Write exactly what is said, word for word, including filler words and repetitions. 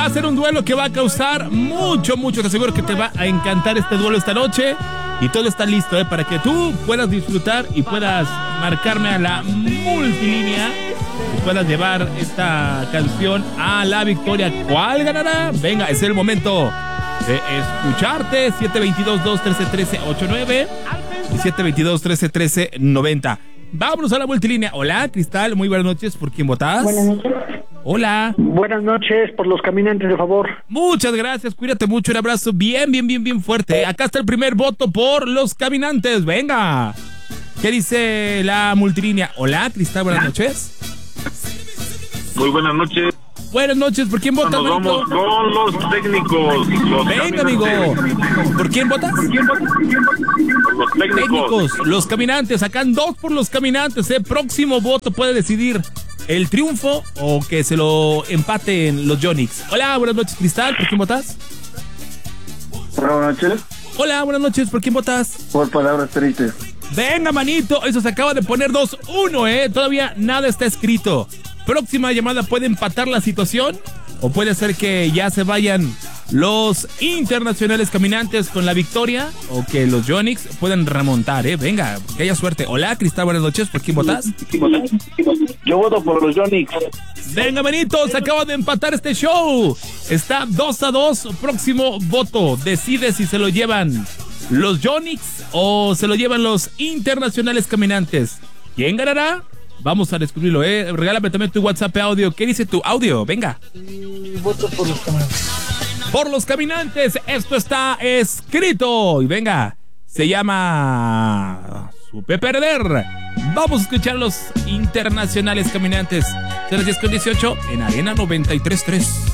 Va a ser un duelo que va a causar mucho, mucho. Te aseguro que te va a encantar este duelo esta noche. Y todo está listo, ¿eh? Para que tú puedas disfrutar y puedas marcarme a la multilínea y puedas llevar esta canción a la victoria. ¿Cuál ganará? Venga, es el momento de escucharte. siete dos dos, dos uno tres, uno tres ocho nueve y siete dos dos, uno tres, uno tres nueve cero. Vámonos a la multilínea. Hola, Cristal, muy buenas noches. ¿Por quién votas? Buenas noches. Hola. Buenas noches, por los caminantes, de favor. Muchas gracias, cuídate mucho, un abrazo bien, bien, bien, bien fuerte. Acá está el primer voto por los caminantes, venga. ¿Qué dice la multilínea? Hola, Cristal, buenas noches. Muy buenas noches. Buenas noches, ¿por quién votas? Nos vamos con los técnicos. Los venga, amigo. ¿Por quién votas? ¿Por quién votas? Los técnicos. técnicos. Los caminantes, acá dos por los caminantes, ¿eh? Próximo voto puede decidir el triunfo o que se lo empaten los Yonix. Hola, buenas noches, Cristal, ¿por quién votas? Buenas noches. Hola, buenas noches, ¿por quién votas? Por palabras tristes. Venga, manito, eso se acaba de poner dos uno, ¿eh? Todavía nada está escrito. Próxima llamada puede empatar la situación o puede ser que ya se vayan los internacionales caminantes con la victoria o que los Yonix puedan remontar, ¿eh? Venga, que haya suerte. Hola, Cristal, buenas noches. ¿Por quién votas? Yo voto por los Yonix. Venga, manito, se acaba de empatar este show. Está dos a dos. Próximo voto. Decide si se lo llevan los Yonix o se lo llevan los internacionales caminantes. ¿Quién ganará? Vamos a descubrirlo, ¿eh? Regálame también tu WhatsApp audio. ¿Qué dice tu audio? Venga. Y voto por los caminantes. Por los caminantes, esto está escrito. Y venga, se llama Supe Perder. Vamos a escuchar los internacionales caminantes. De las diez con dieciocho en Arena noventa y tres punto tres.